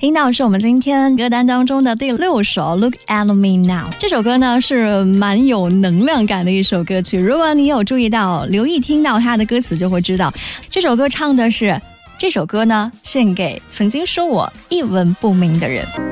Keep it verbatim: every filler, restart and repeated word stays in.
听到是我们今天歌单当中的第六首 Look at Me Now。 这首歌呢是蛮有能量感的一首歌曲，如果你有注意到留意听到它的歌词，就会知道这首歌唱的是这首歌呢献给曾经说我一文不名的人。